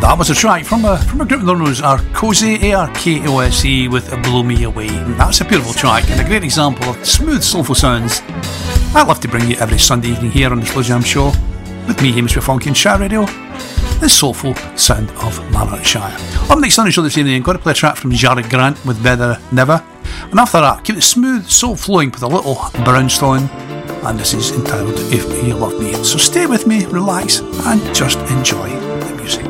That was a track from a group known as Arkose, ARKOSE, with Blow Me Away. And that's a beautiful track and a great example of smooth, soulful sounds I love to bring you every Sunday evening here on the Slow Jam Show with me, Hamish Funky and Chat Radio, the soulful sound of Lanarkshire. Up next on the show this evening, I'm going to play a track from Jared Grant with Better Never, and after that, keep it smooth, soul flowing with a little Brownstone, and this is entitled If You Love Me. So stay with me, relax, and just enjoy the music.